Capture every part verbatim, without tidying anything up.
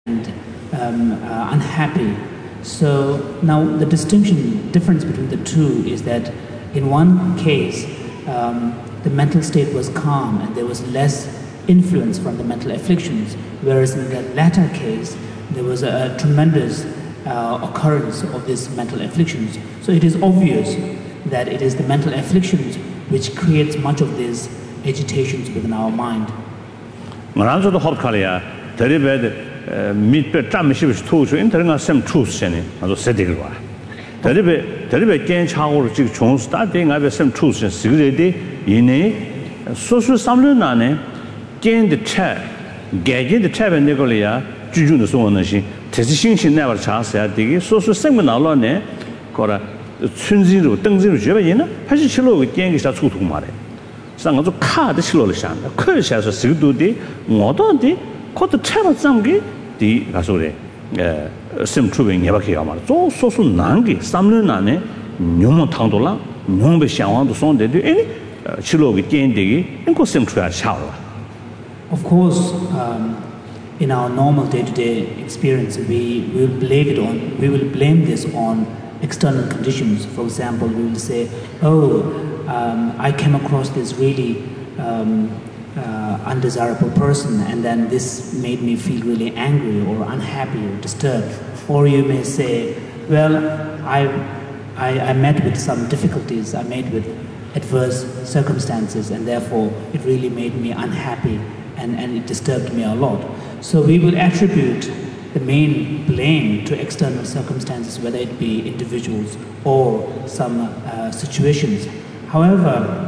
and um, uh, unhappy. So now the distinction, difference between the two is that in one case, um, the mental state was calm and there was less influence from the mental afflictions, whereas in the latter case, there was a, a tremendous uh, occurrence of these mental afflictions. So it is obvious that it is the mental afflictions which creates much of these agitations within our mind. mit pe tam shi tu chu inter nga sem tu shene azo sedik wa deribe deribe gen chago ji chung sta de nga be sem tu shen sigre de yine so so samle na ne gen de cha ge ge de cha ben de go le ya ju ju de so na shi te si xin xin na ba cha sa ya de ge so so sem na lo ne ko ra chun ji ru deng ji ru jue ba yin na 팔十七로 ge gen ge sha chu tu ma le sang ga zo ka de chi lo le shan ko sha so sig du de ngo do de 코트 차가 zam기 디 가소래 에 심추빙 예바케가 말 조 소소 난기 삼년 안에 뇽모 탕돌라 뇽베 샹왕도 손데디 에니 치로기 겐데기 인코 심추야 샤와. Of course, um, in our normal day-to-day experience, we will blame it on we will blame this on external conditions. For example, we will say, "Oh, um, I came across this really um, Uh, undesirable person, and then this made me feel really angry or unhappy or disturbed." Or you may say, "Well, I, I, I met with some difficulties, I met with adverse circumstances, and therefore it really made me unhappy and, and it disturbed me a lot." So we will attribute the main blame to external circumstances, whether it be individuals or some uh, situations. However,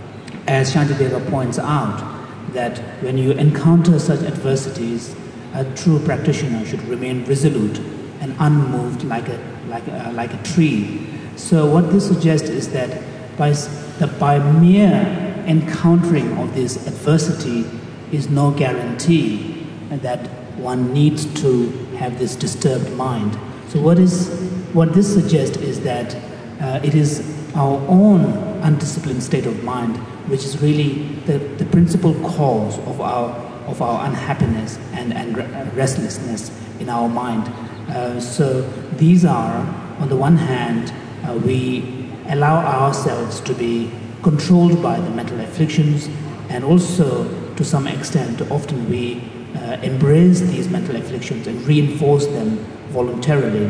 as Shantideva points out, that when you encounter such adversities, a true practitioner should remain resolute and unmoved like a, like a, like a tree. So what this suggests is that by, that by mere encountering of this adversity is no guarantee that one needs to have this disturbed mind. So what, is, what this suggests is that uh, it is our own undisciplined state of mind which is really the, the principal cause of our, of our unhappiness and, and restlessness in our mind. Uh, so these are, on the one hand, uh, we allow ourselves to be controlled by the mental afflictions, and also, to some extent, often we uh, embrace these mental afflictions and reinforce them voluntarily.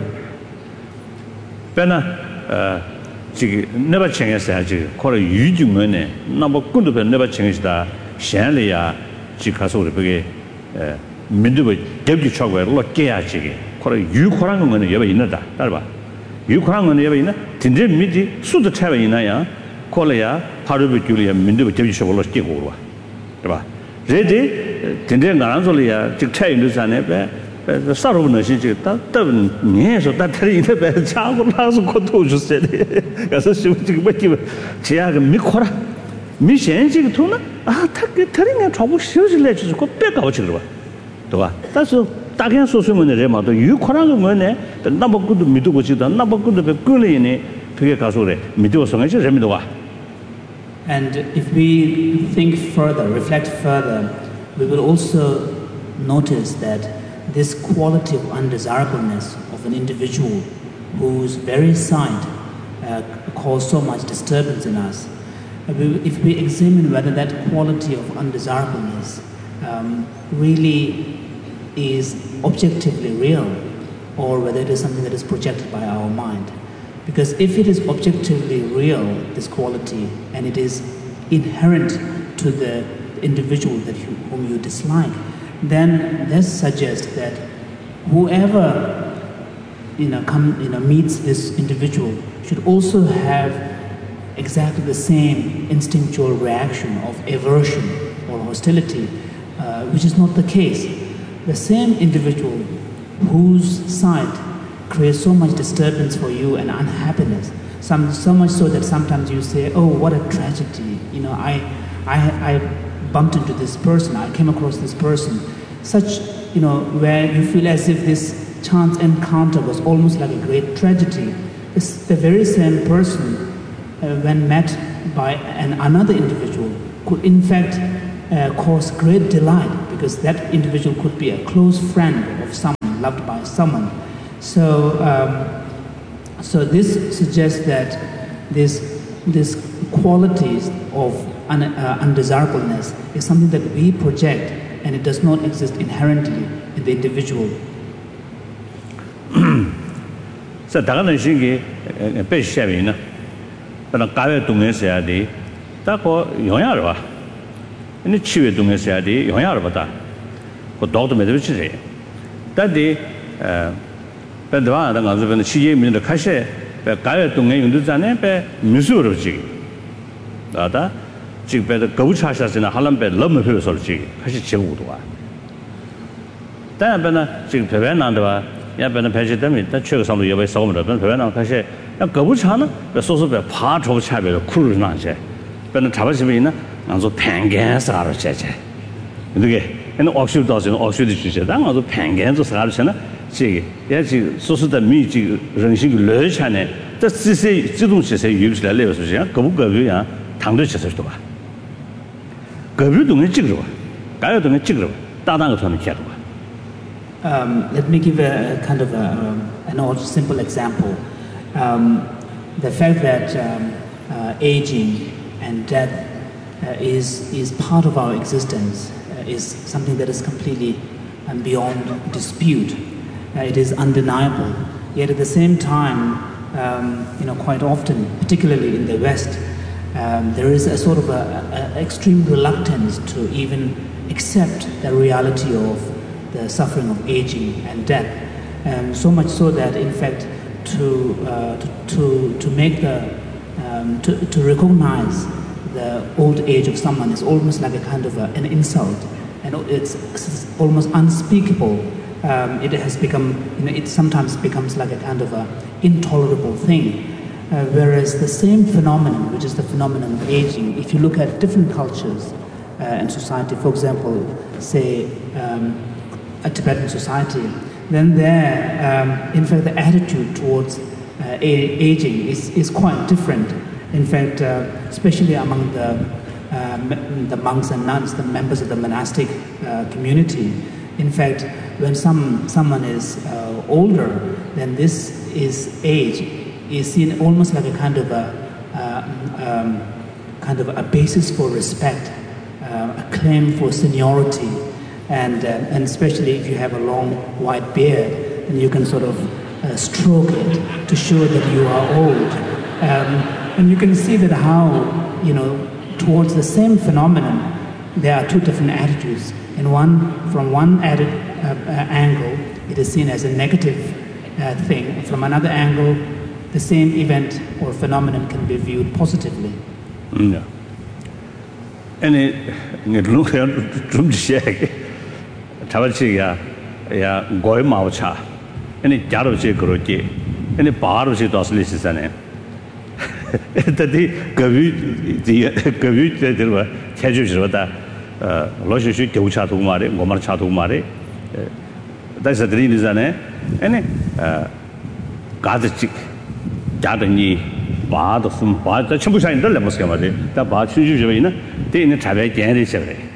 Bena, uh... 지기 never change 사지 거래 유중원에 너무 군도에 never change다 샹리야 지가서를 그게 에 민두의 대비 차고로 깨야지 거래 유코란 거는 여기 있는다 알아 유코란 거는 여기 있나 진짜 미지 수도 차가 있나야 거래야 바로비 줄이야 민두의 대비 차고로 깨고 와 그봐 레디 진짜 나랑 소리야 즉 차이는 산에 사로는 시지 다 더는 니에서 다 틀리는데 배 차고 나서 고토 주세요. 그래서 지금 뭐지? 제가 미코라. 미션지 통나 아, 타게 틀리면 저거 쉬어질래 주고 꼭 빼가 오지 그러 봐. 또 그래서 다른 소소문에 레마도 유코라는 거네. 나보고도 믿고 지다. 나보고도 그걸이네. 그게 가서 그래. 믿어서 가지 재미도 와. And if we think further, reflect further, we will also notice that this quality of undesirableness of an individual whose very sight uh, causes so much disturbance in us, if we examine whether that quality of undesirableness um, really is objectively real, or whether it is something that is projected by our mind. Because if it is objectively real, this quality, and it is inherent to the individual that you, whom you dislike, then this suggests that whoever you know, come, you know, meets this individual should also have exactly the same instinctual reaction of aversion or hostility, uh, which is not the case. The same individual whose sight creates so much disturbance for you and unhappiness, some, so much so that sometimes you say, "Oh, what a tragedy! You know, I, I, I bumped into this person, I came across this person," such, you know, where you feel as if this chance encounter was almost like a great tragedy. It's the very same person, uh, when met by an, another individual, could in fact uh, cause great delight, because that individual could be a close friend of someone, loved by someone. So, um, so this suggests that this, this qualities of un, uh, undesirableness is something that we project, and it does not exist inherently in the individual. So, 다른 것이 배시하면은, 그러나 가외 동에서야지, 다고 영향을 봐. 근데 치외 동에서야지 영향을 받아. 그 도도 매듭치지.但是 어, 배도와 나 가서 시제민의 카시 가외 동에 용도자네 배 미수로지. 나다 지금 배도 거부차샤스나 할람배 너무 필요설지. 카시 제고도와.但是呢 지금 배배난도와 야 배는 배지 때문에 다 최고상도 여배 싸움을 하면 배배난 카시 야 거부차는 배 소소배 파초 차배로 쿨을 나제. 배는 잡아지면은 안서 팽개사로 제제. 이게 는 억슈도서 억슈도 주제다. 안서 팽개서 사로 잖아. 这个也是说是的密集人性的热情呢，这这些这种这些有起来了，是不是？各不各别样，谈对其实多吧。各别东西这个吧，各个东西这个吧，大胆个他们看的吧。 Um, let me give a, a kind of a, um, an old simple example. Um, the fact that um, uh, aging and death uh, is is part of our existence uh, is something that is completely um, beyond dispute. Uh, it is undeniable. Yet at the same time, um, you know, quite often, particularly in the West, um, there is a sort of a, a extreme reluctance to even accept the reality of the suffering of aging and death. Um, so much so that, in fact, to uh, to, to to make the um, to to recognize the old age of someone is almost like a kind of a, an insult, and it's, it's almost unspeakable. Um, it has become, you know, it sometimes becomes like a kind of a intolerable thing. Uh, whereas the same phenomenon, which is the phenomenon of aging, if you look at different cultures uh, and society, for example, say um, a Tibetan society, then there, um, in fact, the attitude towards uh, aging is, is quite different. In fact, uh, especially among the, uh, the monks and nuns, the members of the monastic uh, community, in fact, when some someone is uh, older, then this is age is seen almost like a kind of a uh, um, kind of a basis for respect, uh, a claim for seniority, and uh, and especially if you have a long white beard, then you can sort of uh, stroke it to show that you are old, um, and you can see that how, you know, towards the same phenomenon, there are two different attitudes. In one, from one added uh, uh, angle, it is seen as a negative uh, thing. From another angle, the same event or phenomenon can be viewed positively. Yeah. And it, it look at drum shake. Tabachiya, ya goy maucha. And it jaroche groke. And it baroche doslis an end. That the Gavu, the Gavu, there were casuals. Uh, Loshi should go chat to Mari, Gomar chat to Mari. That's the dream is an any Gazic, Jadani, Bad of some bad, the Chamusha in the Lemuscamadi, the Bad Sujuvina, they in the Travet dance.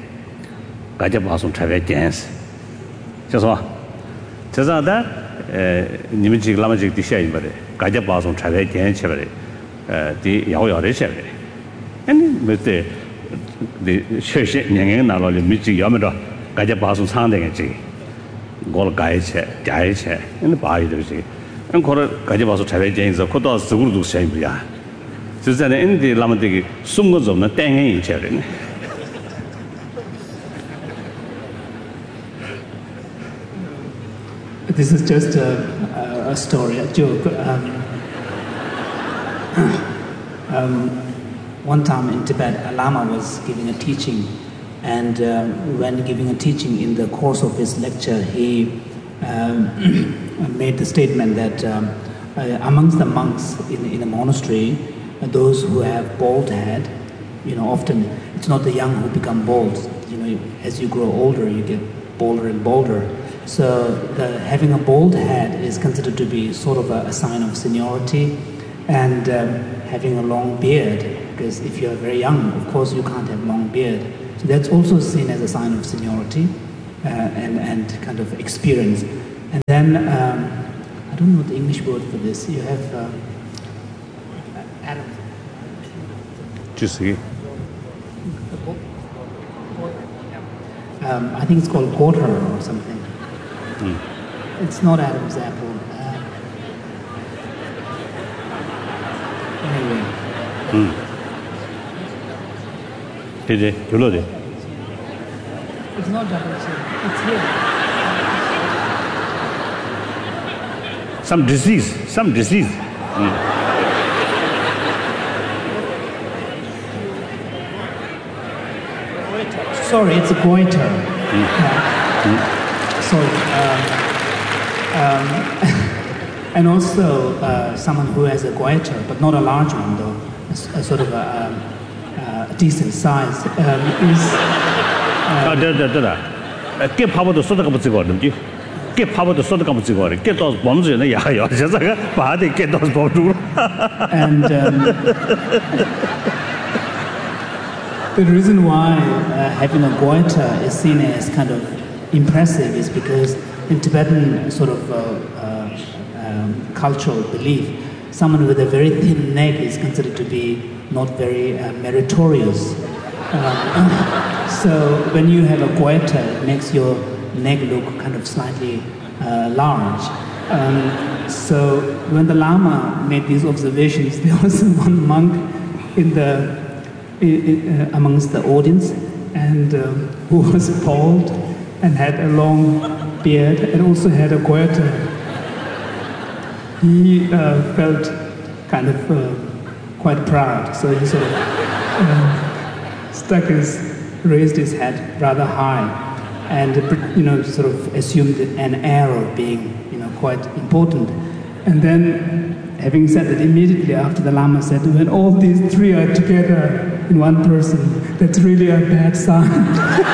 Gajabas Travet dance. Just what? Just that Nimic Lamagic the shade, but Gajabas on Travet dance, the Yao Chevy. And with the the church in not only Michi Yamada, Gajapasu sounding at G. Gol Gaiche, Gaiche, and the body of G. And call it Gajapasu Travet James of Kotas to Guru Shambia. So then in the Lamati, Sungos of the Tang in Cherin. This is just a, a story, a joke. Um, um, One time in Tibet, a Lama was giving a teaching, and um, when giving a teaching in the course of his lecture, he um, made the statement that um, uh, amongst the monks in, in a monastery, uh, those who have bald head, you know, often it's not the young who become bald. You know, as you grow older, you get bolder and bolder. So the, having a bald head is considered to be sort of a, a sign of seniority, and um, having a long beard. Because if you're very young, of course you can't have long beard. So that's also seen as a sign of seniority. and, and kind of experience. And then, um, I don't know the English word for this, you have uh, Adam. Just see. Um, I think it's called quarter or something. Mm. It's not Adam's apple. Uh, anyway. Mm. Did it? You load it? It's not double C. It's here. Some disease. Some disease. Mm. Sorry, it's a goiter. Mm. Uh, mm. Sorry. Um, um, and also uh, someone who has a goiter, but not a large one though, a, a sort of a, a, a decent size, um, is... Ah, there, there, there. Get power to sort of get to get power to sort of get to get those bombs in the yard. Just like a party, get those bombs. And um, the reason why uh, having a goiter is seen as kind of impressive is because in Tibetan sort of uh, uh, um, cultural belief, someone with a very thin neck is considered to be not very uh, meritorious. Um, so when you have a goiter, it makes your neck look kind of slightly uh, large. Um, so when the Lama made these observations, there was one monk in the in, in, uh, amongst the audience, and um, who was bald and had a long beard and also had a goiter. He uh, felt kind of uh, quite proud, so he sort of uh, stuck his, raised his head rather high, and you know sort of assumed an air of being you know quite important. And then, having said that, immediately after the Lama said, when all these three are together in one person, that's really a bad sign.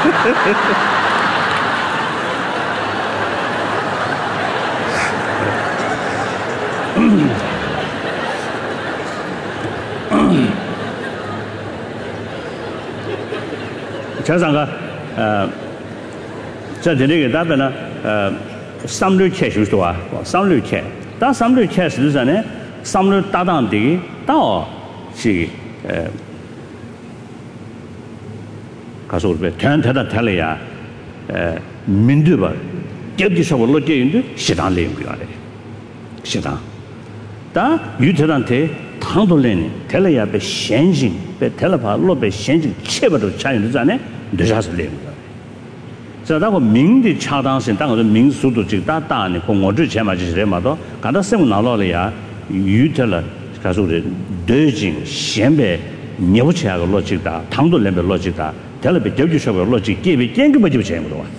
자상가 어 저들에게 답변은 어 삼류 캐슈도 와 삼류 캐 다 삼류 캐스 전에 삼류 따당되기 다시 에 가서 우리 전태다 탈래야 에 민두바 접지서로 로제인도 시당 내용이야 시당 다 유태한테 당돌래니 탈래야 배 현진 배 탈라파 로배 현진 체버도 차이는 전에 늦어서 내용이야 자다고 민디 차당신 당의 민수도 지다 다니 공원주 제마지래마도 간다 세무 나로래야 유태라 가서를 대진 현배 녀부치하고 로직다 당돌래배 로직다 텔레비 접주셔고 로직 개비 땡기버지 제무도 와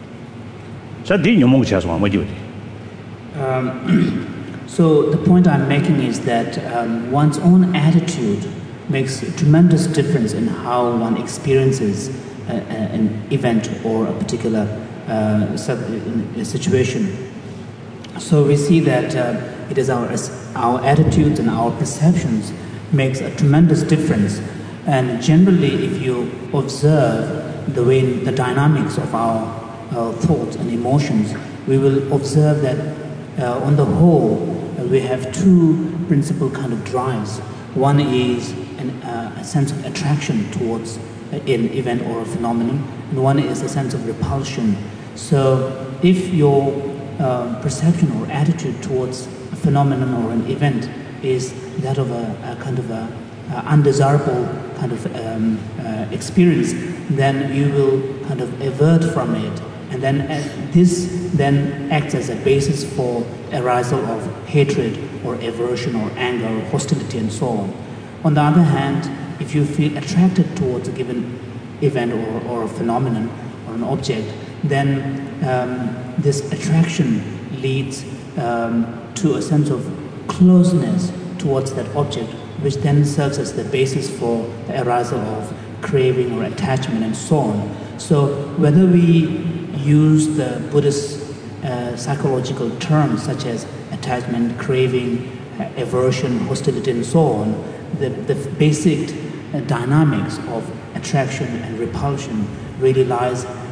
자디 녀몽 차서 뭐지 Um, so the point I'm making is that um, one's own attitude makes a tremendous difference in how one experiences a, a, an event or a particular uh, sub, a situation. So we see that uh, it is our our attitudes and our perceptions makes a tremendous difference. And generally, if you observe the way the dynamics of our, our thoughts and emotions, we will observe that uh, on the whole, uh, we have two principal kind of drives. One is an, uh, a sense of attraction towards an event or a phenomenon, and one is a sense of repulsion. So if your uh, perception or attitude towards a phenomenon or an event is that of a, a kind of a, a undesirable kind of um, uh, experience, then you will kind of avert from it, and then uh, this then acts as a basis for arousal of hatred or aversion or anger or hostility and so on. On the other hand, if you feel attracted towards a given event or, or a phenomenon or an object, then um, this attraction leads um, to a sense of closeness towards that object, which then serves as the basis for the arousal of craving or attachment and so on. So whether we use the Buddhist uh, psychological terms such as attachment, craving, uh, aversion, hostility and so on, the, the basic uh, dynamics of attraction and repulsion really lies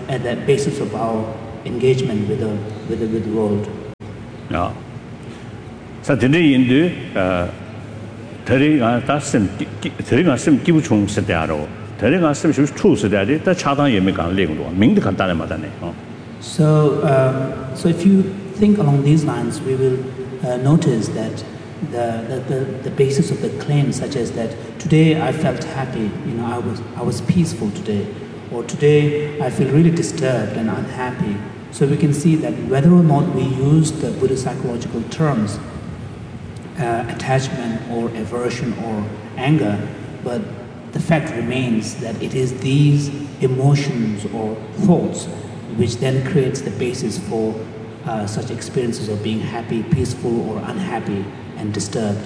at the basis of our engagement with the with the, with the world. Yeah. So today in the uh, today I that's some today I some give chung se da ro. Today I some should true se da de da cha dang ye me gang leng lo. Ming de kan da ma da ne. So um, so if you think along these lines, we will uh, notice that the, the, the, the basis of the claim, such as that today I felt happy, you know, I was, I was peaceful today, or today I feel really disturbed and unhappy. So we can see that whether or not we use the Buddhist psychological terms, uh, attachment or aversion or anger, but the fact remains that it is these emotions or thoughts which then creates the basis for uh, such experiences of being happy, peaceful or unhappy and disturbed.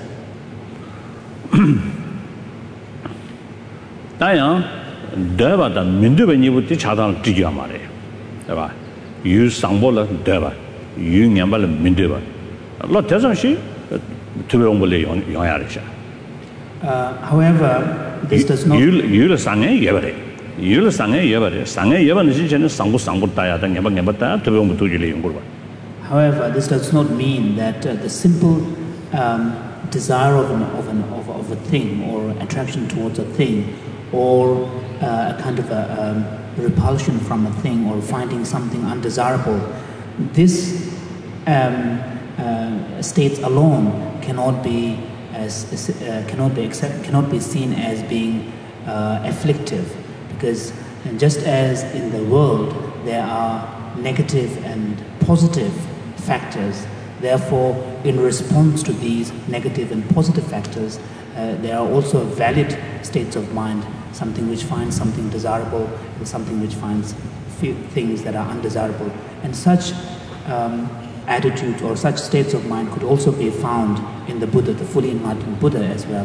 Dayang, deba da mindu ba ni bu ti cha dang ti ya ma le. Da ba? Yu sang bo la deba, yu nyam ba la mindu ba. Lo de zang shi tu be ong bo le yong yong ya le sha. However, this does not yu yu le sang ye ye ba le. Yu le sang ye ye ba le. Sang ye ye ba ni shi chen sang bu sang bu da ya da nyam ba nyam ba da tu be ong bu tu ji le yong bo ba. However, this does not mean that uh, the simple um, desire of, an, of, an, of, of a thing or attraction towards a thing or uh, a kind of a um, repulsion from a thing or finding something undesirable, this um, uh, states alone cannot be as uh, cannot be accept, cannot be seen as being uh, afflictive, because just as in the world there are negative and positive factors, therefore in response to these negative and positive factors uh, there are also valid states of mind, something which finds something desirable and something which finds things that are undesirable, and such um, attitudes or such states of mind could also be found in the Buddha, the fully enlightened Buddha as well.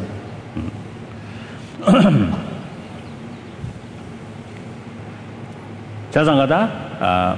자상하다.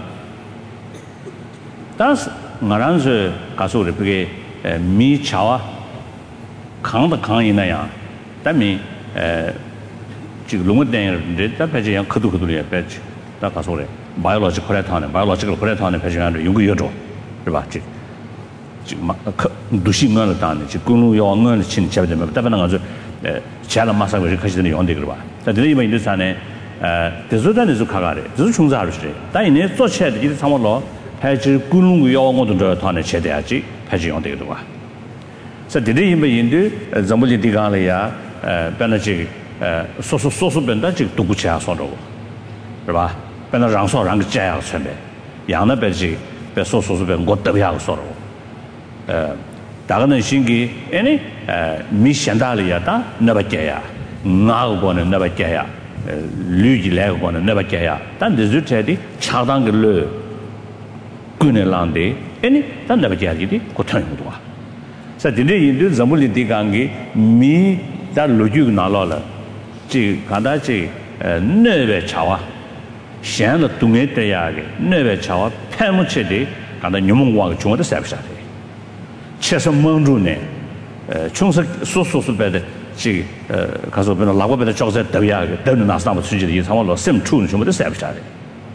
that's ngaranze kaso de pege mi chawa kang da kang ina ya da mi eh ji lu mo den de da pe ji yang khudu khudu le pe ji da kaso le biological correct ne biological correct ne pe ji an de yong ge yo是吧ji ji ma du shi ngan da ne ji gung lu yo ngan chin cha de me da ba na ga zo eh cha la ma sa ge ka ji de yong de ge ba da de yi ba de sa ne eh de zo da ne zo ka ga de zo chung za ru shi da yi ne zo che de ji sa mo lo 패지 꿀lun구 영어도 더 최대하지 패지 용 되기도 와. 그래서 되게 힘이 있는데 전부지 디가래야 변하지 소소 소소 변다 지 두구치야 소로. 그봐. 변나 랑소 랑 자야 선배. 양나 배지 배 소소소 변 것도야 소로. 에 다가는 신기 아니 미 현달이야다 너바께야. 나고는 너바께야. 류지래고는 너바께야. 단 데즈테디 차당글로 군엘란데 아니 단다 버지야지디 고탄용도 와. 자 근데 인도 zamuli digangi mi da loju nalala ji ganda ji nebe chawa xian de dongye deya ge nebe chawa paimu che de ganda nyumong wa ge chung de sa sha de che se mong zu ne chung se so so so be de ji ka so be na la go be de zhao ze de ya ge de na sa ma chu ji de sa ma lo sim chu ne chung de sa sha de.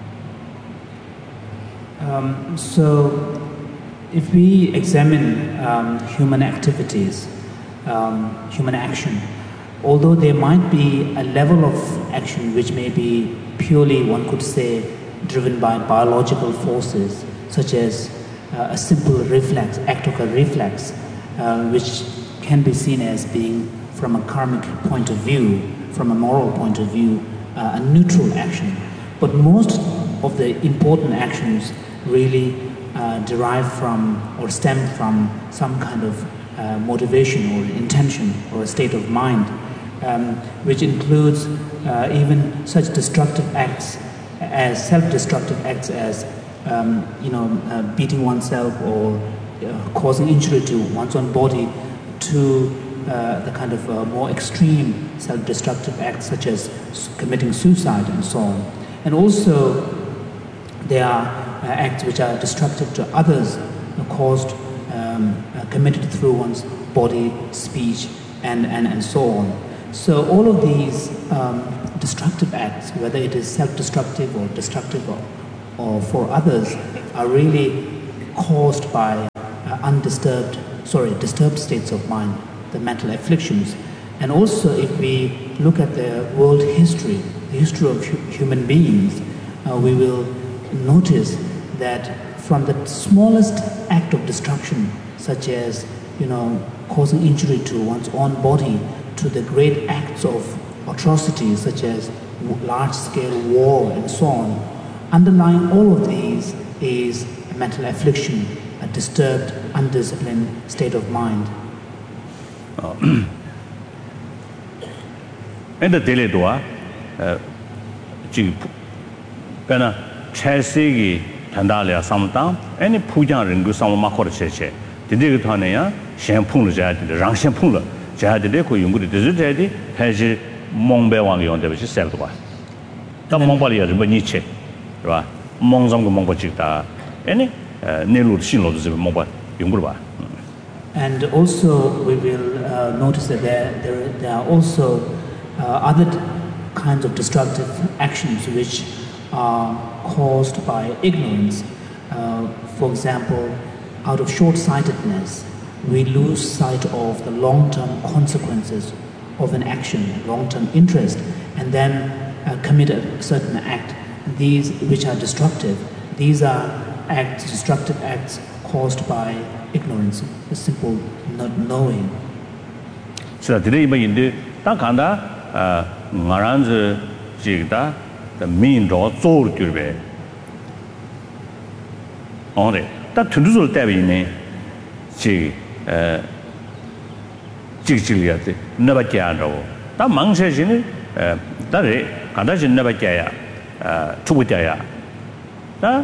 Um, so, if we examine um, human activities, um, human action, although there might be a level of action which may be purely, one could say, driven by biological forces, such as uh, a simple reflex, act of a reflex, uh, which can be seen as being, from a karmic point of view, from a moral point of view, uh, a neutral action. But most of the important actions really uh, derive from or stem from some kind of uh, motivation or intention or a state of mind, um, which includes uh, even such destructive acts as self-destructive acts as um, you know uh, beating oneself or uh, causing injury to one's own body, to uh, the kind of uh, more extreme self-destructive acts such as committing suicide and so on. And also there are Uh, acts which are destructive to others, uh, caused, um, uh, committed through one's body, speech, and, and, and so on. So all of these um, destructive acts, whether it is self-destructive or destructive or or for others are really caused by uh, undisturbed, sorry, disturbed states of mind, the mental afflictions. And also if we look at the world history, the history of hu human beings, uh, we will notice that from the smallest act of destruction, such as, you know, causing injury to one's own body, to the great acts of atrocities such as large-scale war and so on, underlying all of these is a mental affliction, a disturbed, undisciplined state of mind. And the daily doa, ji, pena chasigi tandalia samtam, any pujan ringu samma korcheche. The day to Hania, shampoo jad, the rang shampoo, jad the deco, you would desert, has Mongbe Wang on the which is self. The Mongolia is Beniche, Mongzong Mongochita, any Nelu Shilo is mobile, Yungurba. And also, we will uh, notice that there, there, there are also uh, other kinds of destructive actions which are caused by ignorance. Uh, for example, out of short-sightedness, we lose sight of the long-term consequences of an action, long-term interest, and then uh, commit a certain act. These which are destructive, these are acts, destructive acts caused by ignorance, a simple not knowing. So today, in the Takanda, Maranz Jigda, the mean draw soul turbe. On it, that to do the Tabine, Jig, Jigiliate, never Jano. That monk says in it, that is, Kardashian never Jaya, Tuitaya. That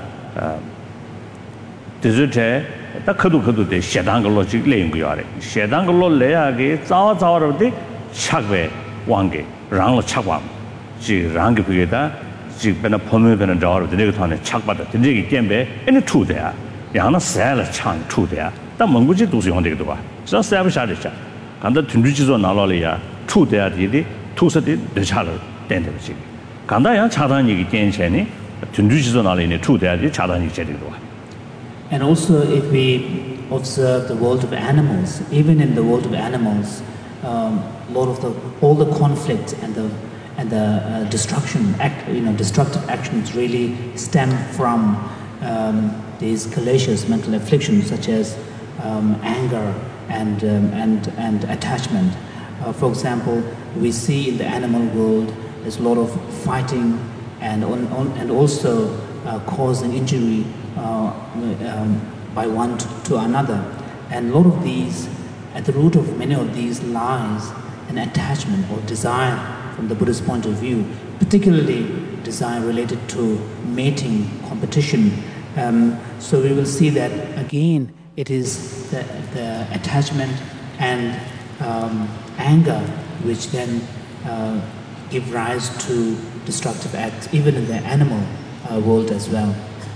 desert. The Kadu Kadu de Shadangologic Language, Shadangolo Leage, Zawa Zawa of the Chagwe, Wange, Rang Chagwam, G Rangi Pigeta, G Benapomu and Dor of the Negaton, Chakbata, the Nigi Gembe, and the two there. Yana Sala Chang, two there. The Monguji does on the Dua. So Savage Adisha. And the Tunduchis on Nalolia, two there, the two set the Chala, Denderchi. Kandaya Chadani Gencheni, Tunduchis on Alini, two there, the Chadani Chedidua. And also, if we observe the world of animals, even in the world of animals, um, a lot of the all the conflicts and the and the uh, destruction, act, you know, destructive actions really stem from um, these calacious mental afflictions, such as um, anger and um, and and attachment. Uh, for example, we see in the animal world there's a lot of fighting and on, on and also uh, causing injury. Uh, um, by one to, to another, and a lot of these, at the root of many of these lies an attachment or desire from the Buddhist point of view, particularly desire related to mating, competition. Um, so we will see that again it is the, the attachment and um, anger which then uh, give rise to destructive acts, even in the animal uh, world as well.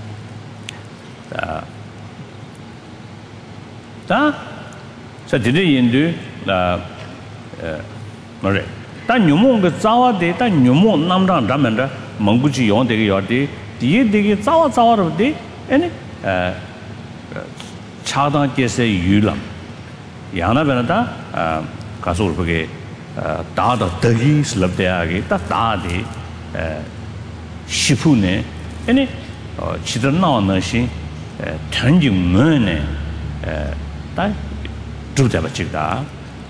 Da so today in do la mare ta nyumo ge zawa de ta nyumo namrang ramanda mongguji yon de yo de die de ge zawa zawa ro de ene eh chadang jese yulam yana bena da kasul bege da da dagi slab de age ta da de eh shifu ne ene chidar na na shin Tanjung Mune, that do the Chigda.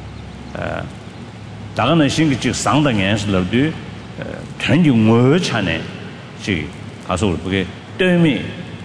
Dagana Shingi Sang the Gens loved you, Tanjung Mu Chane, she Castle Buge, Demi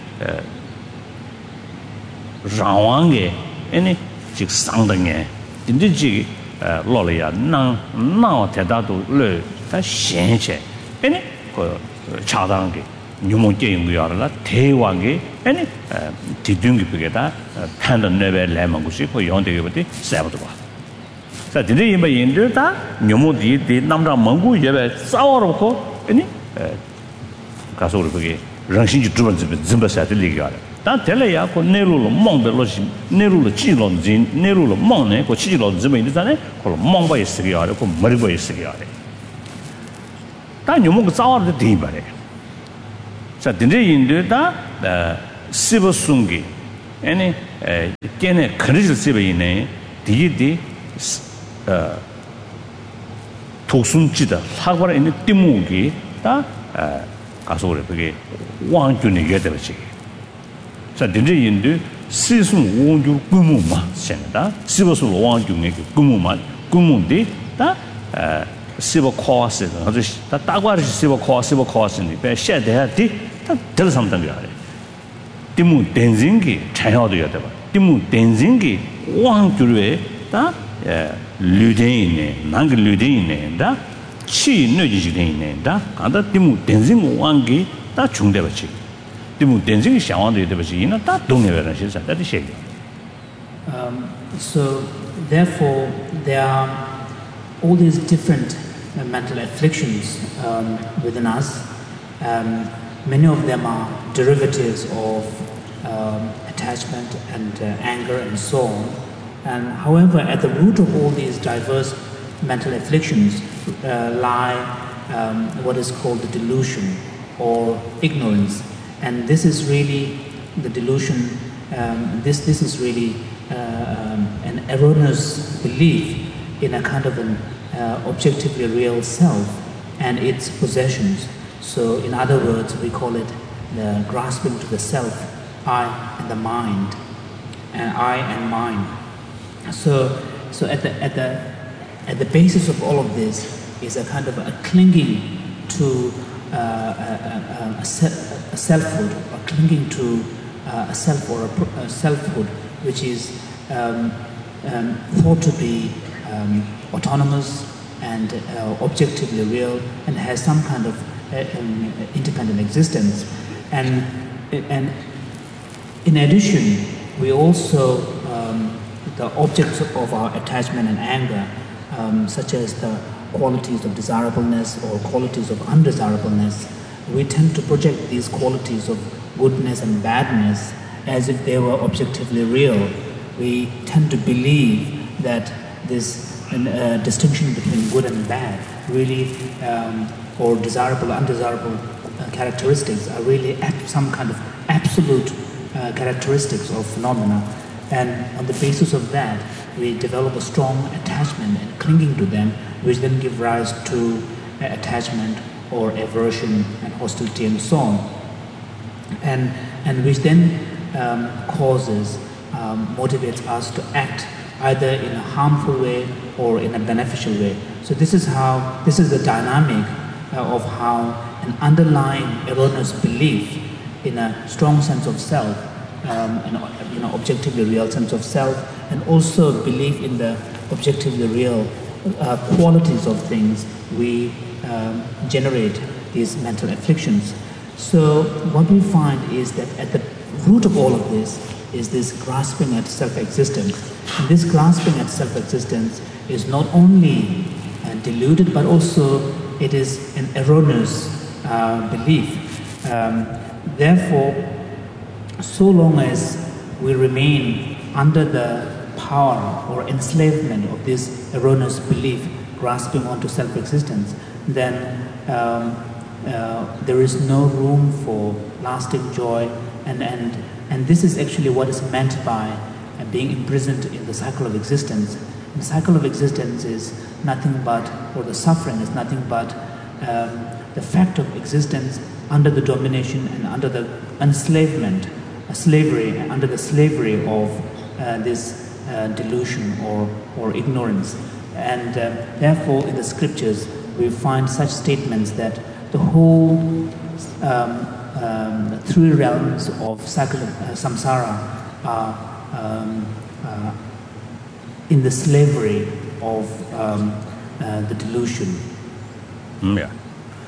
Rawange, any Jig Sang the Gen, Dindi Lolia, Nang, now Tedado Le, that Shenche, any Chadangi. Nyumonge we are la Tewangi, any Tidungi Pigeta, Panda Neve Lamangusi, for Yonde Sabbatwa. So today in India, Numudi, the number of Mongu, Yeva, Sauroko, any Castle Pigay, Ranshin Drums with Zimbas at the Liga. That Telea, Neru, Mong the Logi, Neru, Chilon, Neru, Mone, Chilon, Zimmy, called Mongba Sigari, or Mariba Sigari. That you move out of the team by it. 자 딘제 인도다 시버숭기 아니 걔네 그릇을 세베이네 디디 어 독순지다 사과라 있는 띠무기 다 가서 그래 그게 왕준이 얘기되지 자 딘제 인도 시승 원주 꾸무마 생다 시버수 왕준의 꾸무마 꾸무디 다 시버 코스 아주 다 따과를 시버 코스 시버 코스니 배 셔대야디 다 들삼던 거야 띠무 댄징기 차야도 해야 돼 봐. 띠무 댄징기 왕주에 다 류대인네 난그 류대인네 다 치느지지네 다 간다 띠무 댄징 왕기 다 중대버지 띠무 댄징이 샤왕도 해야 되버지 이나 다 동네베라 실사 다 되시 um so therefore there are all these different uh, mental afflictions um, within us. Um, many of them are derivatives of um, attachment and uh, anger and so on. And however, at the root of all these diverse mental afflictions uh, lie um, what is called the delusion or ignorance. And this is really the delusion, um, this, this is really uh, um, an erroneous belief in a kind of an uh, objectively real self and its possessions. So in other words, we call it the grasping to the self, I and the mind, and I and mine. So, so at the at the at the basis of all of this is a kind of a clinging to uh, a, a, a, a selfhood, or clinging to uh, a self or a, a selfhood, which is um, um, thought to be um, autonomous and uh, objectively real, and has some kind of uh, um, independent existence. And and in addition, we also um, the objects of our attachment and anger, um, such as the qualities of desirableness or qualities of undesirableness, we tend to project these qualities of goodness and badness as if they were objectively real. We tend to believe that this uh, distinction between good and bad really, um, or desirable, undesirable uh, characteristics are really some kind of absolute uh, characteristics or phenomena. And on the basis of that, we develop a strong attachment and clinging to them, which then give rise to uh, attachment or aversion and hostility and so on. And, and which then um, causes, um, motivates us to act either in a harmful way or in a beneficial way. So this is how, this is the dynamic uh, of how an underlying erroneous belief in a strong sense of self, um, an you know, objectively real sense of self, and also belief in the objectively real uh, qualities of things, we um, generate these mental afflictions. So what we find is that at the root of all of this is this grasping at self-existence. And this grasping at self-existence is not only uh, deluded, but also it is an erroneous uh, belief. Um, therefore, so long as we remain under the power or enslavement of this erroneous belief, grasping onto self-existence, then um, uh, there is no room for lasting joy, and, and, and this is actually what is meant by uh, being imprisoned in the cycle of existence. And the cycle of existence is nothing but, or the suffering is nothing but um, the fact of existence under the domination and under the enslavement, uh, slavery, under the slavery of uh, this uh, delusion or, or ignorance. And uh, therefore in the scriptures we find such statements that the whole um, um, three realms of cycle of uh, samsara are um, uh, in the slavery of um, uh, the delusion. Mm, yeah.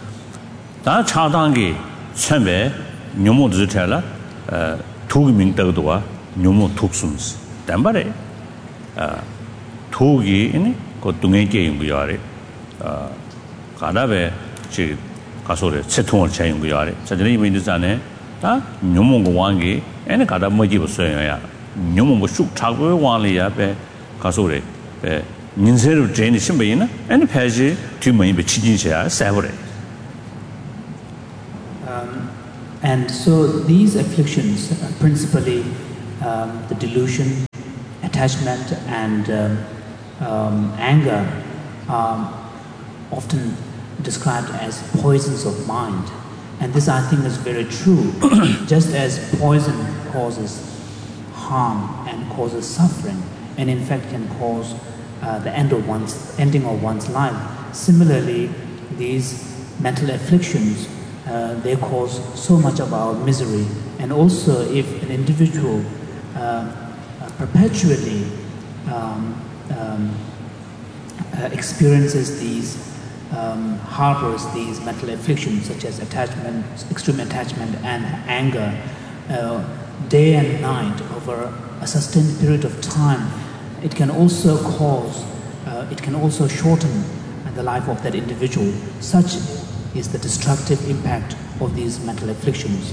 다 차단기 처음에 묘모 드텔라 어 도기민 때도와 묘모 독순스 담바래 어 도기 이니 그 동행계 연구야래 어 가다베 지 가소래 채통을 차 연구야래 저들이 이민들잖아요 다 묘모고 왕기 애네 가다 뭐지 없어요야 묘모 쑥 차고 왕리야 배 가소래 배 인세로 제니 신배이나 애네 패지 뒤머니 배 치진셔야 세버래. And so these afflictions, uh, principally um, the delusion, attachment, and um, um, anger, are often described as poisons of mind. And this, I think, is very true. Just as poison causes harm and causes suffering, and in fact can cause uh, the end of one's, ending of one's life, similarly, these mental afflictions, uh, they cause so much of our misery. And also, if an individual uh, uh, perpetually um, um, uh, experiences these, um, harbors these mental afflictions such as attachment, extreme attachment and anger, uh, day and night over a sustained period of time, it can also cause, uh, it can also shorten the life of that individual. Such is the destructive impact of these mental afflictions.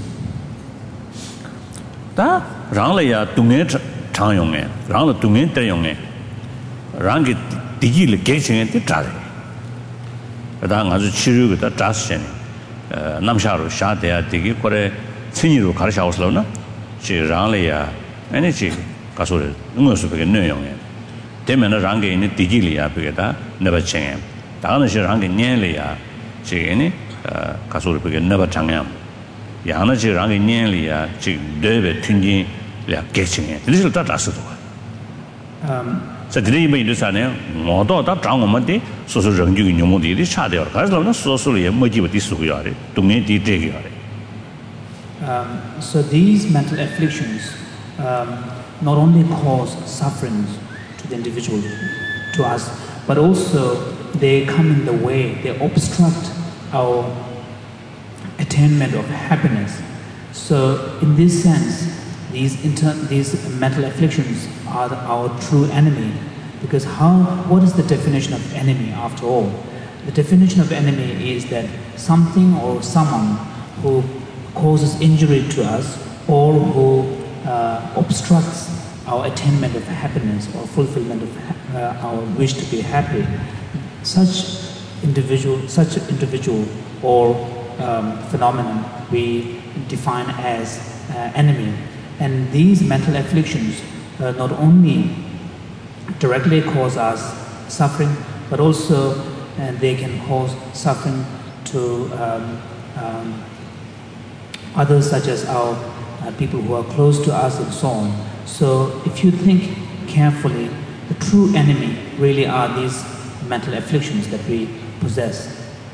Da rang la ya tungen chang yong e, rang la tungen ter yong e, rang ge di ji le ge chen de zha de. Da nga zu chi ru ge da zha shen. Uh, nam sha ru sha de ya de ge ko re chen yi ru ka sha os lo na. Ji rang la ya ane ji ka so le ngo su be ge ne yong e. De men na rang ge ni di ji le ya be ge da ne ba chen e. Da na shi rang ge nian le ya ji ni ka so le be ge ne ba chang yam. Yang na ji rang ge nian le ya ji de be tun jin le ge chen e. Li shi da da shi de. Um 这这里面有啥呢？我到他找我们的，说是人就牛毛的的差点，可是那说说了也没几个的数个样的，东年的这个样的。 Um, so these mental afflictions um, not only cause sufferings to the individual, to us, but also they come in the way, they obstruct our attainment of happiness. So in this sense, these inter these mental afflictions are the, our true enemy, because how what is the definition of enemy after all? The definition of enemy is that something or someone who causes injury to us or who uh, obstructs our attainment of happiness or fulfillment of uh, our wish to be happy. Such individual, such individual or um, phenomenon we define as uh, enemy. And these mental afflictions uh, not only directly cause us suffering, but also uh, they can cause suffering to um, um, others, such as our uh, people who are close to us and so on. So if you think carefully, the true enemy really are these mental afflictions that we possess.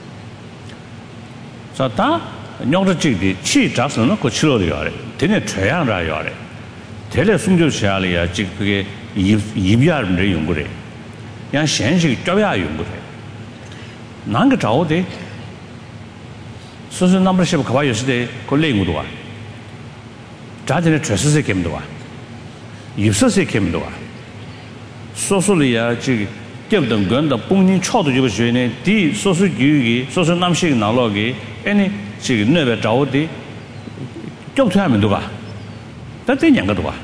So that nyong zhe ji de qi zha shen ne ko qi lo de ya de, de ne chui yang zha ya de. De le song jiu xia le ya ji ge yi yi bia ren de yong gu de. Yang xian shi zhao ya yong gu de. Nan ge zhao de 所以说，那么些可怕有时的，可累不多啊。咋的呢？确实是看不多啊，有时是看不多啊。所说的呀，这个对不等跟的本人操作这个学呢，第一，所说有一个，所说那么些个拿了个，哎呢，这个那边找的，交出来没多吧？但这两个多啊。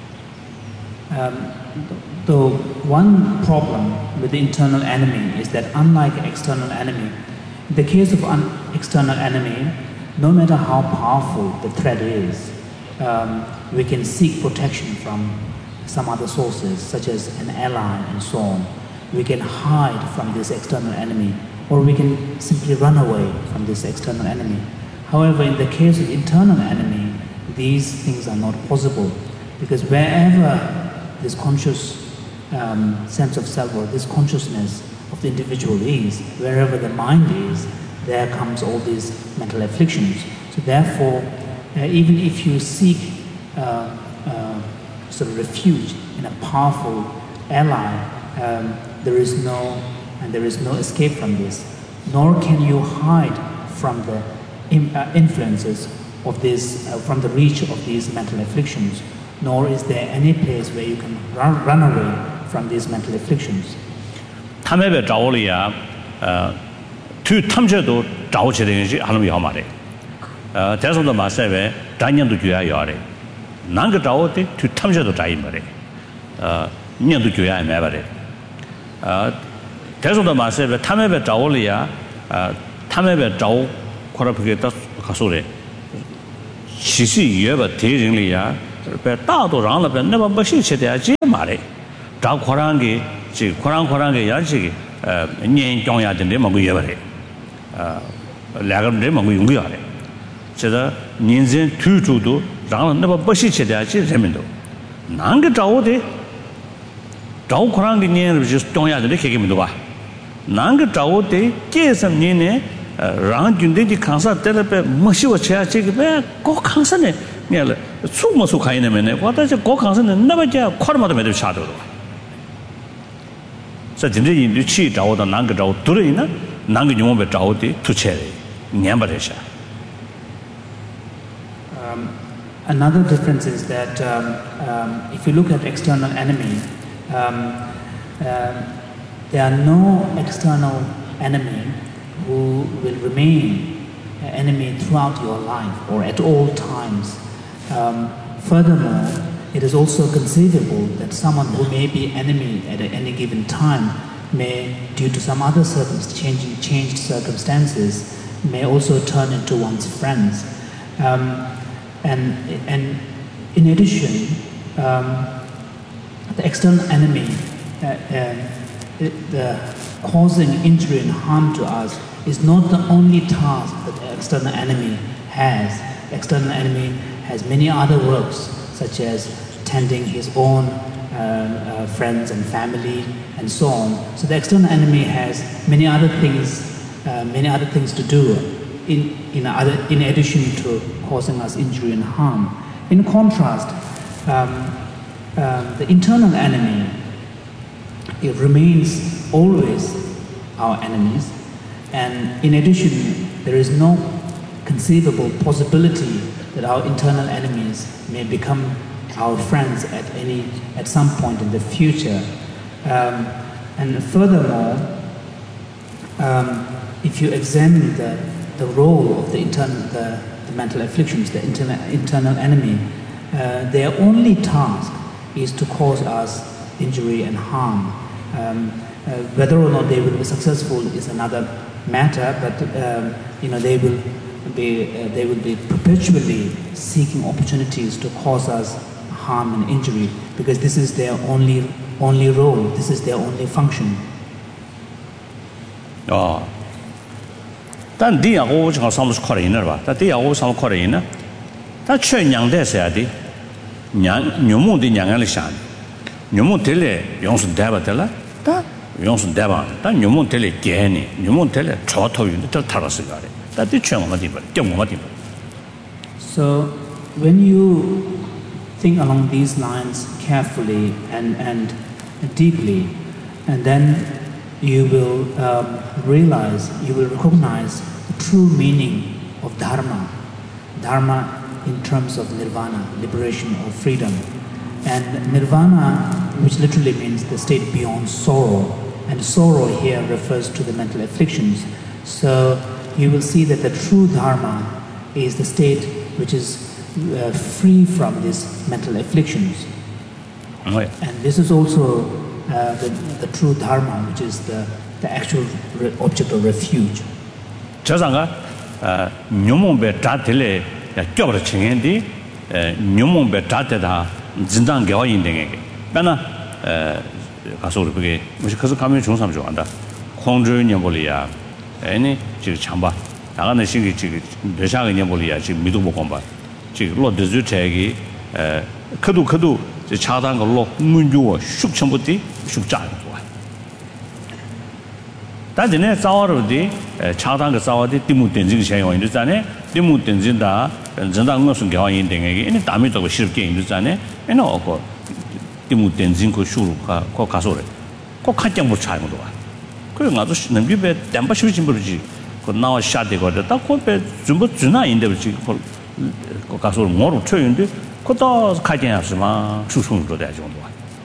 Um, the one problem with the internal enemy is that unlike external enemy, in the case of an external enemy, no matter how powerful the threat is, um, we can seek protection from some other sources, such as an ally and so on. We can hide from this external enemy, or we can simply run away from this external enemy. However, in the case of internal enemy, these things are not possible, because wherever this conscious um, sense of self or this consciousness of the individual is, wherever the mind is, there comes all these mental afflictions. So therefore, uh, even if you seek uh, uh, sort of refuge in a powerful ally, um, there is no and there is no escape from this. Nor can you hide from the in, uh, influences of this, uh, from the reach of these mental afflictions. Nor is there any place where you can run, run away from these mental afflictions. 他们被找了呀，呃，对他们这都找起来是还能要嘛的，呃，再说的嘛，是为咱年都就要要的，哪个找的对他们这都找一没的，呃，年都就要买吧的，呃，再说的嘛，是为他们被找了呀，呃，他们被找，或者不给他他说的， 其实也不提人里呀，被大多让了被那么不兴趣的这嘛嘞，找扩张给这扩张扩张给也这个呃年中呀的那么个也不嘞，呃两个人么个用不了嘞，这个年轻推出都让了那么不兴趣的这人们都，哪个找的？找扩张给年就是中呀的那开个么多吧？哪个找的？这什么年呢？呃，让军队的抗杀得了呗，没修起来这个呗，搞抗杀呢，你了，出没出看的没呢？我但是搞抗杀呢，那么叫快了嘛都没得下头了。这真正印度去找到哪个找多了呢？哪个用我们找的突起来，年不得下。 Um, another difference is that um, um, if you look at external enemy, um, uh, there are no external enemy who will remain an enemy throughout your life or at all times. Um, furthermore, it is also conceivable that someone who may be enemy at any given time may, due to some other circumstances, changing, changed circumstances, may also turn into one's friends. Um, and, and in addition, um, the external enemy uh, uh, the causing injury and harm to us is not the only task that the external enemy has. The external enemy has many other works, such as tending his own uh, uh, friends and family and so on. So the external enemy has many other things, uh, many other things to do in, in, other, in addition to causing us injury and harm. In contrast, um, um, the internal enemy, it remains always our enemies, and in addition, there is no conceivable possibility that our internal enemies may become our friends at any at some point in the future. Um, and furthermore, um, if you examine the, the role of the internal the, the mental afflictions, the internal internal enemy, uh, their only task is to cause us injury and harm. Um, uh, whether or not they will be successful is another matter, but um, you know they will be uh, they will be perpetually seeking opportunities to cause us harm and injury, because this is their only only role. This is their only function. Oh, 但第二个我讲什么是靠人了吧？但第二个什么靠人呢？他缺娘的啥的，娘牛母的娘来想。 牛母得来用是带不得了，但用是带吧，但牛母得来给你，牛母得来超头用的都踏实个的，但对全我们地方，叫我们地方。 So when you think along these lines carefully and and deeply, and then you will um, realize, you will recognize the true meaning of dharma, dharma in terms of nirvana, liberation or freedom. And nirvana, which literally means the state beyond sorrow, and sorrow here refers to the mental afflictions. So you will see that the true dharma is the state which is uh, free from these mental afflictions. Oh, yeah. And this is also uh, the, the true dharma, which is the, the actual re object of refuge. 这上个呃，牛母被扎得来，要叫不得情人的，呃，牛母被扎得他。 真正给我认定的，但呢，呃，告诉我不给，我是可是他们从上就完的，控制年不里啊，哎呢，这个强吧，然后呢，这个这个留下个年不里啊，这个密度不光吧，这个落得就这个，呃，刻度刻度，这恰当个落，满足我熟全部的熟炸的多。但是呢，早了的，呃，恰当个早的，题目定这个现象，就在呢，题目定这的。 真正我是给我认定的，因为大面做个实践就在呢，因为我个题目定真个输入个个卡数嘞，个看见不差不多啊。可是我都能比别单把修进不去，个脑下的个的，但个别全部最难认得不去，个个卡数我都确认的，个到看见是嘛，输出做的这种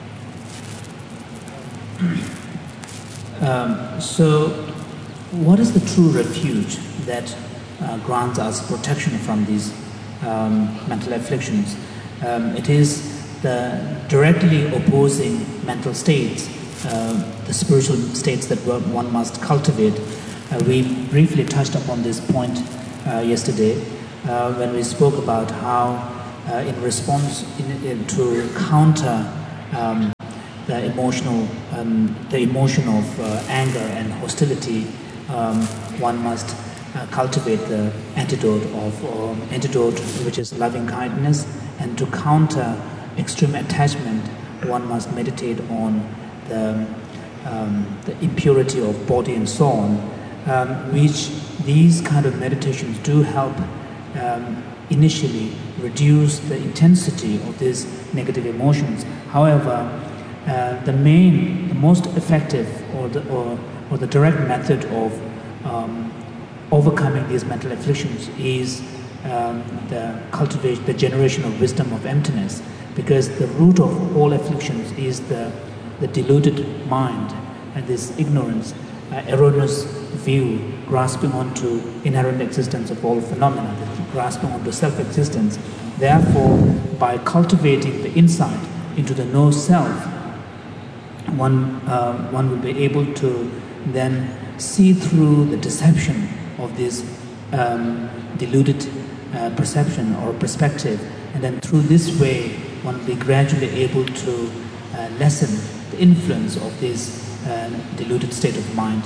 多。Um, so, what is the true refuge that uh, grants us protection from these um, mental afflictions? Um, it is the directly opposing mental states, uh, the spiritual states that one must cultivate. Uh, we briefly touched upon this point uh, yesterday. uh, when we spoke about how, uh, in response in, in, to counter um, the emotional, um, the emotion of uh, anger and hostility, um, one must uh, cultivate the antidote of um, antidote, which is loving kindness, and to counter extreme attachment, one must meditate on the, um, the impurity of body and so on, um, which these kind of meditations do help um, initially reduce the intensity of these negative emotions. However, uh, the main, the most effective or the, or, or the direct method of um, overcoming these mental afflictions is um, the cultivation, the generation of wisdom of emptiness, because the root of all afflictions is the, the deluded mind and this ignorance, uh, erroneous view, grasping onto inherent existence of all phenomena, grasping onto self-existence. Therefore, by cultivating the insight into the no-self, one, uh, one will be able to then see through the deception of this um, deluded uh, perception or perspective, and then through this way, one will be gradually able to uh, lessen the influence of this uh, deluded state of mind.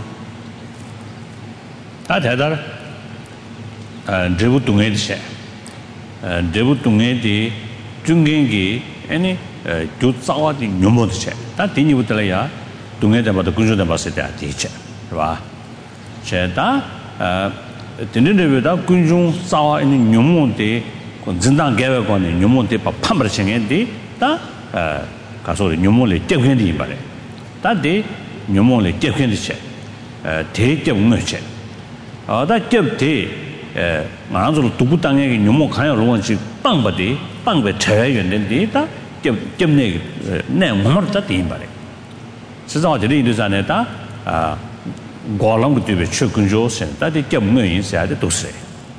다 대달 dribu tungay di she dribu tungay di 중gengi 아니 주 tsawa di nyomo di she 다 dini butala ya tungay damba da kunju damba se da di che ba che da dini de da kunju tsawa ni nyomo de kon zindang gewe kon ni nyomo de pa phamra chenge di da ka so nyomo le tekhen di ba le da de nyomo le tekhen di che de de ngwe che 아, 다 겹대 에, 나랑도 두부 땅에 녀모 가야 로원지 빵바디 빵베 제외연된데 다 겹, 겹내 내 몸을 다 대인 말에.实际上这里就是다 아, 고랑 그때 최근조선 다들 겹는 인사도 도스.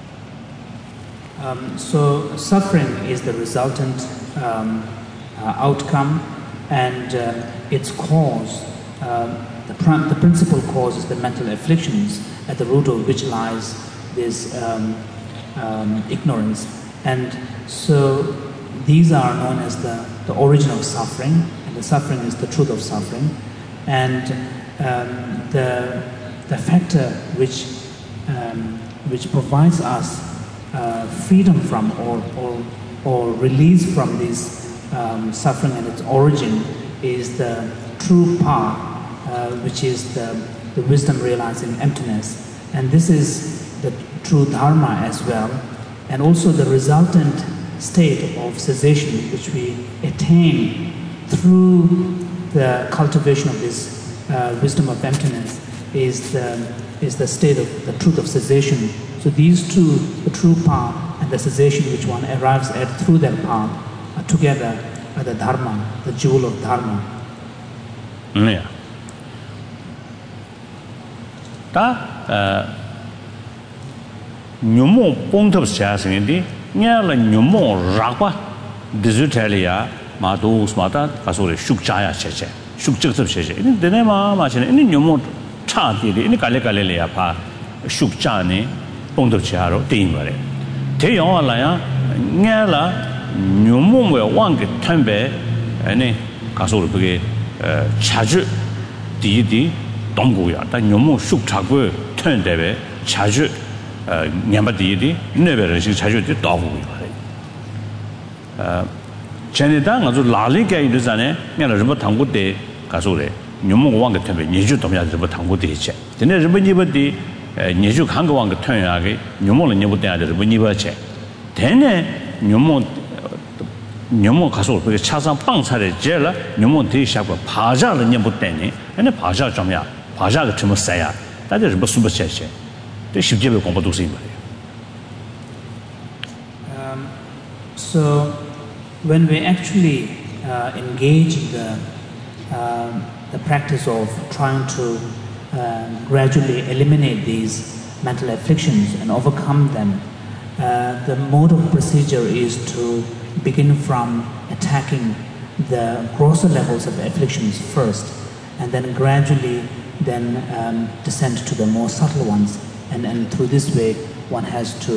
Um, so suffering is the resultant um, uh, outcome, and uh, its cause, uh, the, pr- the principal cause is the mental afflictions, at the root of which lies this um, um, ignorance. And so these are known as the, the origin of suffering, and the suffering is the truth of suffering. And um, the, the factor which, um, which provides us uh, freedom from or, or, or release from this um, suffering and its origin is the true path, uh, which is the the wisdom realizing emptiness, and this is the true dharma as well, and also the resultant state of cessation which we attain through the cultivation of this uh, wisdom of emptiness is the, is the state of the truth of cessation. So these two, the true path and the cessation which one arrives at through that path, are together are the dharma, the jewel of dharma. Yeah. 다 녀모 봉톱 시아생인데 냐라 녀모 라과 디지털이야 마도 스마다 가소리 숙자야 셰셰 숙적섭 셰셰 이는 되네마 마시네 이는 녀모 차디리 이는 갈래갈래야 파 숙자네 봉톱 시아로 되인 거래 대영화라야 냐라 녀모의 왕게 탐배 아니 가소리 그게 자주 디디 동고야 다 녀모 숙차고 턴대베 자주 어 냠바디디 네베르시 자주 도고야 어 전에다 아주 라리게 이르잖아요 내가 좀 당고대 가서래 녀모 왕게 턴베 니주 도면 좀 당고대 있지 근데 좀 니버디 니주 한거 왕게 턴야게 녀모는 니버대 아들 뭐 니버체 되네 녀모 녀모 가서 그 차상 빵차를 제라 녀모 대샤고 바자를 녀모대니 근데 바자 좀야 바자가 좀 써야 다들 뭐 숨버셔셔 또 쉽게 공부도 쓰인 거예요. Um so when we actually uh, engage in the uh, the practice of trying to uh, gradually eliminate these mental afflictions and overcome them, uh, the mode of procedure is to begin from attacking the grosser levels of afflictions first, and then gradually then um, descend to the more subtle ones, and, and through this way one has to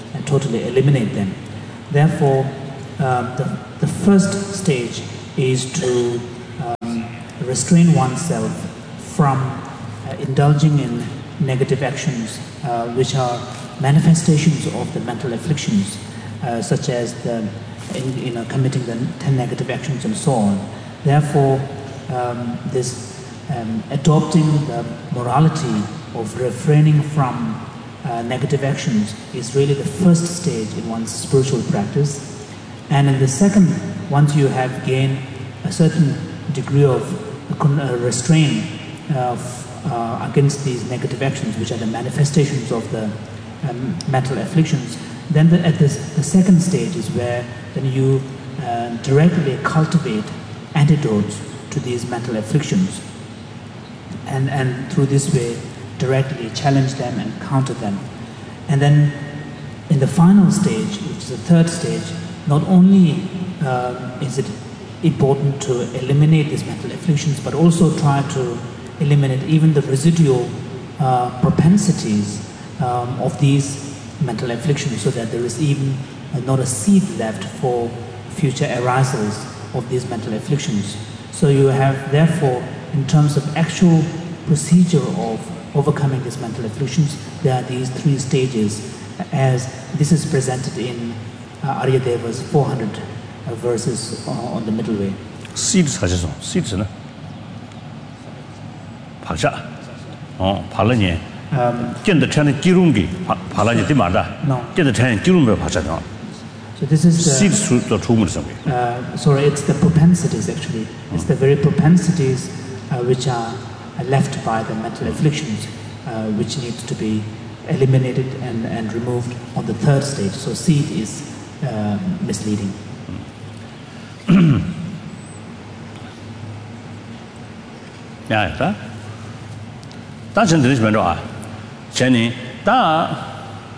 and totally eliminate them. Therefore, um, the, the first stage is to um, restrain oneself from uh, indulging in negative actions, uh, which are manifestations of the mental afflictions, uh, such as the, in, you know, committing the ten negative actions and so on. Therefore, um, this um, adopting the morality of refraining from uh, negative actions is really the first stage in one's spiritual practice. And in the second, once you have gained a certain degree of uh, restraint uh, uh, against these negative actions, which are the manifestations of the um, mental afflictions, then the, at this, the second stage is where then you uh, directly cultivate antidotes to these mental afflictions, and, and through this way directly challenge them and counter them. And then in the final stage, which is the third stage, not only uh, is it important to eliminate these mental afflictions, but also try to eliminate even the residual uh, propensities um, of these mental afflictions, so that there is even uh, not a seed left for future arisals of these mental afflictions. So you have, therefore, in terms of actual procedure of overcoming these mental afflictions, there are these three stages, as this is presented in uh, Aryadeva's four hundred uh, verses uh, on the middle way. Seeds 하셔서 seeds呢? 박자. 어, 발라니. Um, 见得穿的基隆给발라니对嘛的? No. 见得穿基隆没박자 나. So this is the, seeds 더出门什么? uh, sorry, it's the propensities actually. It's the very propensities uh, which are left by the mental afflictions, uh, which need to be eliminated and, and removed on the third stage. So seed is uh, misleading. 야, 다. 다 전들이 좀 아. 전에 다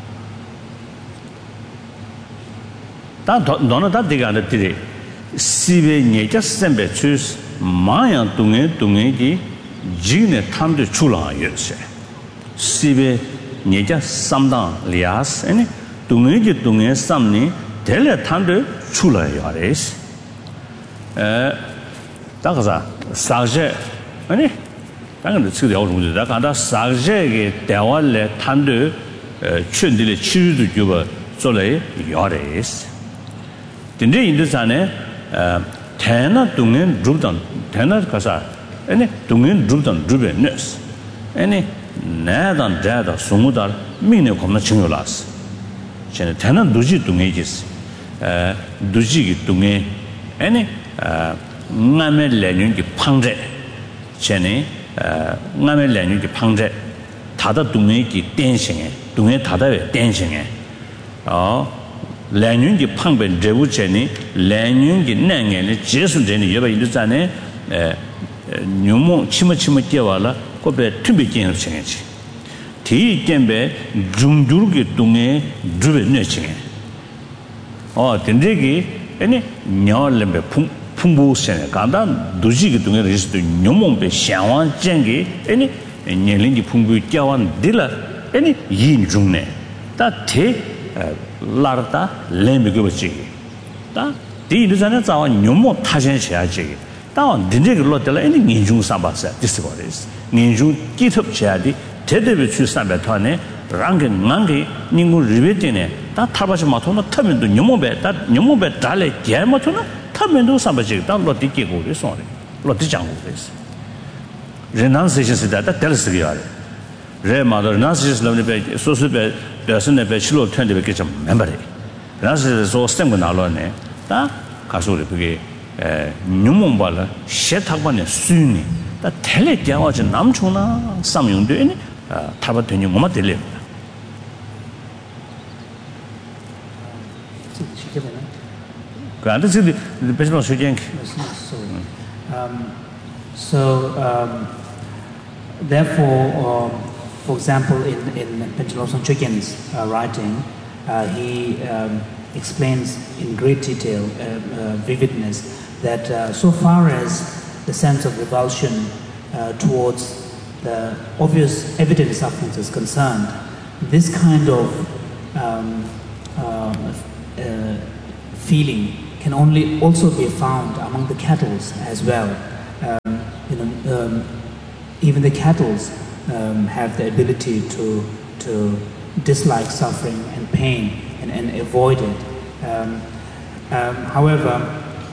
다 너는 다 되게 안 됐지. 시베 녀자 선배 추스 마양 동에 동에기 지네 탐도 출라였어. 시베 녀자 삼당 리아스 아니 동에기 동에 삼니 델레 탐도 출라야레스. 에 다가자 사제 아니 당연히 지금 요 정도다. 간다 사제게 대화를 탐도 춘들의 치유도 주버做来야레스. 근데 인도산에 태나 동엔 루던 태나 가사 아니 동엔 루던 루베너스 아니 나단 자다 소무다 미네 겁나 증요라스 쟤네 태나 두지 동에지스 에 두지기 동에 아니 나메 레뉴기 팡제 쟤네 나메 레뉴기 팡제 다다 동에기 댄싱에 동에 다다에 댄싱에 어 랭윤기 팡벤 제우체니 랭윤기 낭에니 제수제니 여바 인도산에 에 뉴모 치마치마 깨와라 코베 튜비긴 칭해지 디 겜베 중두르기 동에 주베 내칭해 어 된데기 아니 녀얼렘베 풍 풍부세네 간다 두지기 동에 리스도 뉴모베 샹완 쟁기 아니 녀링기 풍부 깨완 딜라 아니 인중네 다테 라르다 렘비고지 다 디르자네 자와 뇽모 타전셔야지 다 딘제기 로텔라 아니 민중 삼바사 디스고레스 민중 기톱 셔야디 제대로 출 삼바토네 랑게 망게 닝고 리베티네 다 타바시 마토나 타면도 뇽모베 다 뇽모베 달레 제마토나 타면도 삼바지 다 로티기고레 소레 로티장고레스 레난세시스다 다 텔스기야레 레마더 나시스 럼네베 소스베 대선에 배치로 텐데 좀 멤버리 그래서 저 스템고 나로네 다 가서를 그게 에 뉴몬발라 셰탁반에 수니 다 텔레 대화지 남초나 삼용되니 타바 되니 뭐마 될래 그런데 지금 배치로 수행 um so um therefore um, for example, in, in Panchen Lobsang Chögyin's uh, writing, uh, he um, explains in great detail, uh, uh, vividness, that uh, so far as the sense of revulsion uh, towards the obvious evident sufferings is concerned, this kind of um, uh, uh, feeling can only also be found among the cattle as well. Um, you know, um, even the cattle um, have the ability to to dislike suffering and pain and, and avoid it. Um, um, however,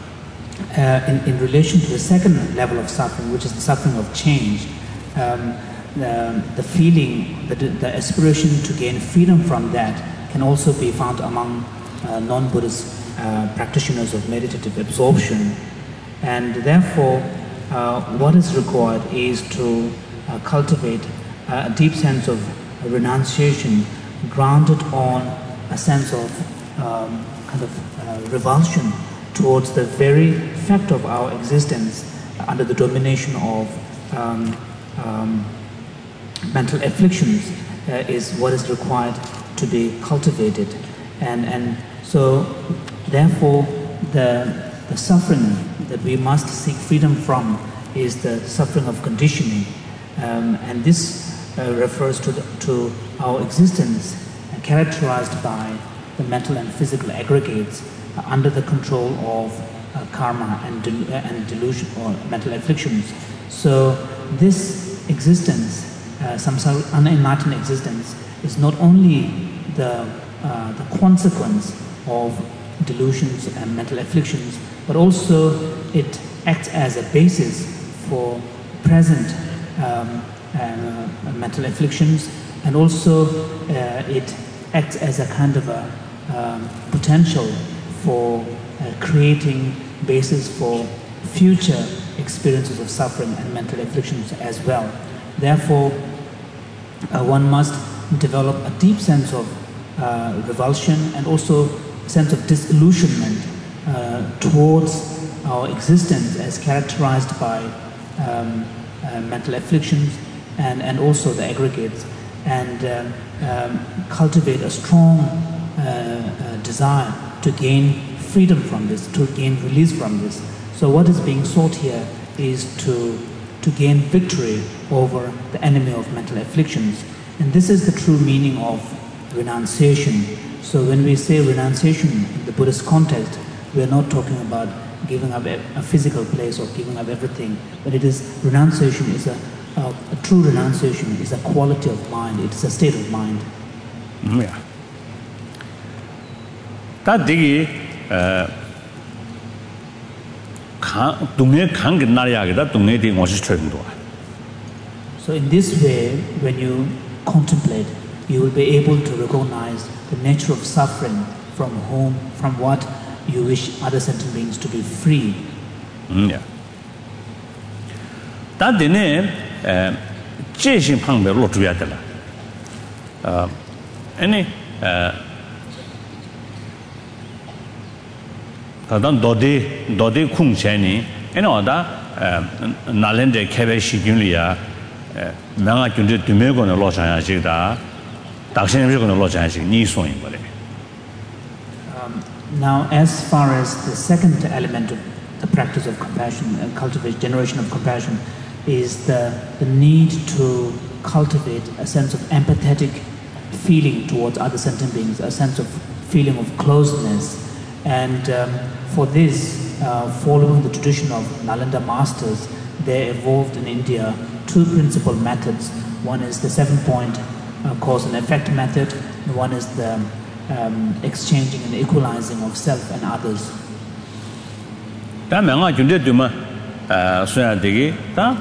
uh, in, in relation to the second level of suffering, which is the suffering of change, um, the, the feeling, the, the aspiration to gain freedom from that can also be found among uh, non-Buddhist uh, practitioners of meditative absorption. And therefore, uh, what is required is to uh, cultivate a deep sense of renunciation grounded on a sense of um, kind of uh, revulsion towards the very fact of our existence under the domination of um, um, mental afflictions uh, is what is required to be cultivated. And, and so, therefore, the, the suffering that we must seek freedom from is the suffering of conditioning. Um, and this uh, refers to, the, to our existence uh, characterized by the mental and physical aggregates uh, under the control of uh, karma and, del and delusion or mental afflictions. So this existence, uh, samsara, unenlightened existence, is not only the, uh, the consequence of delusions and mental afflictions, but also it acts as a basis for present um, uh, mental afflictions, and also uh, it acts as a kind of a um, potential for uh, creating basis for future experiences of suffering and mental afflictions as well. Therefore, uh, one must develop a deep sense of uh, revulsion and also a sense of disillusionment uh, towards our existence as characterized by um, uh, mental afflictions and, and also the aggregates, and um, um, cultivate a strong uh, uh, desire to gain freedom from this, to gain release from this. So what is being sought here is to, to gain victory over the enemy of mental afflictions. And this is the true meaning of renunciation. So when we say renunciation in the Buddhist context, we are not talking about giving up a, a physical place or giving up everything, but it is, renunciation is a, a, a true renunciation is a quality of mind, it is a state of mind. Yeah. That digi So in this way, when you contemplate, you will be able to recognize the nature of suffering from whom, from what you wish other sentient beings to be free. Mm, yeah. That dine jishin pangbe lo zhuya de la. Uh any uh tadan dodi dodi khung chen ni any oda nalen de kebe shi gyun li ya manga gyun de dume go ne lo shan ya ji da da shen ji go ne lo shan ji ni so yin bo le. Now, as far as the second element of the practice of compassion and cultivate generation of compassion is the, the need to cultivate a sense of empathetic feeling towards other sentient beings, a sense of feeling of closeness. And um, for this, uh, following the tradition of Nalanda masters, they evolved in India two principal methods. One is the seven-point uh, cause and effect method, and one is the Um, exchanging and equalizing of self and others. Da menga junde duma uh soya degi da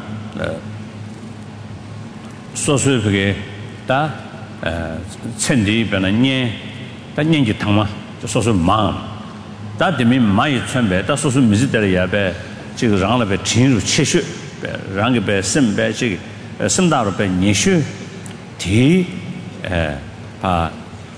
so so ge da uh chendi bena nye da nyen ji tangma so so ma da de mi ma yi chen be da so so mi zi de ya be ji ge rang le be jin ru qie xue be rang ge be sim be ji sim da ru be ni xue ti uh pa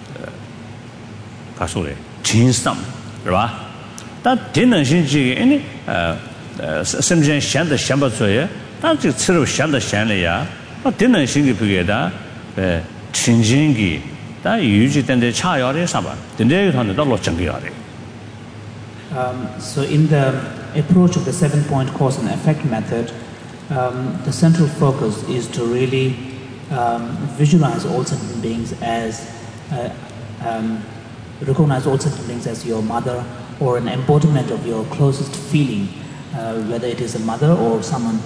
가소래 진상 그봐 다 되는 신지 아니 어 심전 샹的想不出来但这吃肉想的想了呀다 되는 신기 비게다 에 진진기 다 유지 된데 차야래 사바 된데 하는 다 로정기야래. Um so in the approach of the seven point cause and effect method, um, the central focus is to really um, visualize all sentient beings as uh, um, recognize all siblings as your mother or an embodiment of your closest feeling, uh, whether it is a mother or someone